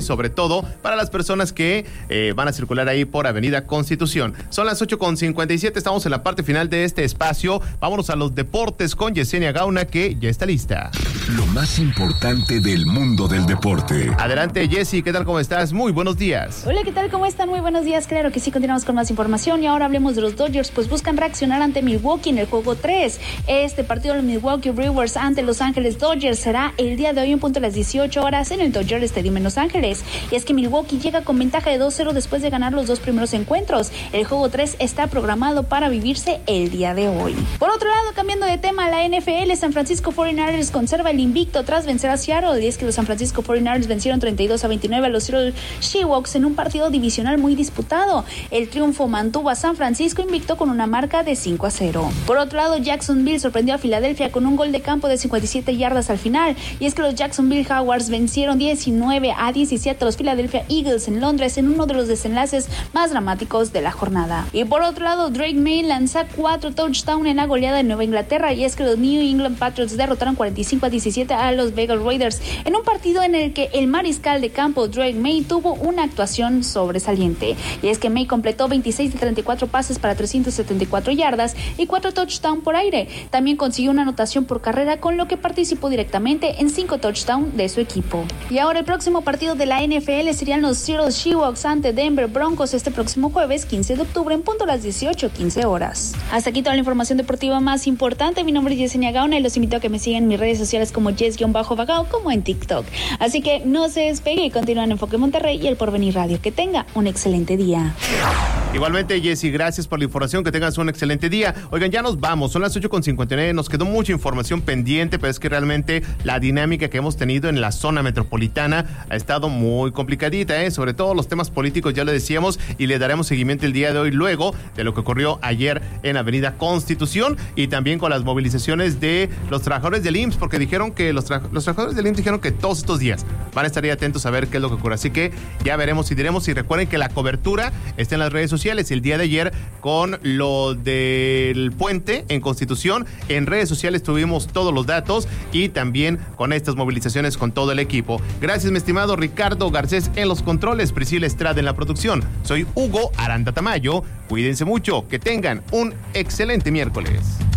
sobre todo para las personas que van a circular ahí por Avenida Constitución. Son las 8:57, estamos en la parte final de este espacio. Vámonos a los deportes con Yesenia Gauna, que ya está lista. Lo más importante del mundo del deporte. Adelante, Jessy, ¿qué tal? ¿Cómo estás? Muy buenos días. Hola, ¿qué tal? ¿Cómo están? Muy buenos días. Claro que sí, continuamos con más información y ahora hablemos de los Dodgers, pues buscan reaccionar ante Milwaukee en el juego 3. Este partido de los Milwaukee Brewers ante Los Ángeles Dodgers será el día de hoy en punto a las 18 horas en el Dodger Stadium en Los Ángeles. Y es que Milwaukee llega con ventaja de 2-0 después de ganar los dos primeros encuentros. El juego 3 está programado para vivirse el día de hoy. Por otro lado, cambiando de tema, la NFL, San Francisco 49ers conserva el invicto tras vencer a Seattle. Y es que los San Francisco 49ers vencieron 32-29 a los Seattle Seahawks en un partido divisional muy disputado. El triunfo mantuvo a San Francisco invicto con una marca de 5-0. Por otro lado, Jacksonville sorprendió a Filadelfia con un gol de campo de 57 yardas al final. Y es que los Jacksonville Jaguars vencieron 19-17 a los Philadelphia Eagles en Londres en uno de los desenlaces más dramáticos de la jornada. Y por otro lado, Drake May lanza 4 touchdowns en la goleada de Nueva Inglaterra, y es que los New England Patriots derrotaron 45-17 a los Vegas Raiders en un partido en el que el mariscal de campo Drake May tuvo una actuación sobresaliente. Y es que May completó 26 de 34 pases para 374 yardas y 4 touchdowns por aire. También consiguió una anotación por carrera, con lo que participó directamente en 5 touchdowns de su equipo. Y ahora el próximo partido de la NFL serían los Seattle Seahawks ante Denver Broncos este próximo jueves 15 de octubre en punto a las 18:15 horas. Hasta aquí toda la información deportiva más importante. Mi nombre es Yesenia Gauna y los invito a que me sigan en mis redes sociales como Yes-Bagao, como en TikTok. Así que no se despegue y continúen en Enfoque Monterrey y el Porvenir Radio. Que tenga un excelente día. Igualmente, Jessy, gracias por la información, que tengas un excelente día. Oigan, ya nos vamos, son las 8:59, nos quedó mucha información pendiente, pero es que realmente la dinámica que hemos tenido en la zona metropolitana ha estado muy complicadita, sobre todo los temas políticos, ya lo decíamos, y le daremos seguimiento el día de hoy, luego de lo que ocurrió ayer en Avenida Constitución, y también con las movilizaciones de los trabajadores del IMSS, porque dijeron que los trabajadores del IMSS dijeron que todos estos días van a estar ahí atentos a ver qué es lo que ocurre, así que ya veremos y diremos, y recuerden que la cobertura está en las redes sociales. El día de ayer, con lo del puente en Constitución, en redes sociales tuvimos todos los datos, y también con estas movilizaciones con todo el equipo. Gracias, mi estimado Ricardo Garcés en los controles, Priscila Estrada en la producción. Soy Hugo Aranda Tamayo. Cuídense mucho, que tengan un excelente miércoles.